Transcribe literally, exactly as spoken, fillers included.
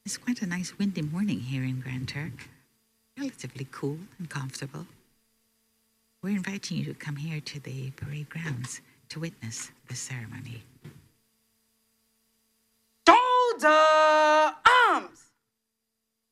It's quite a nice windy morning here in Grand Turk. Relatively cool and comfortable. We're inviting you to come here to the parade grounds to witness the ceremony.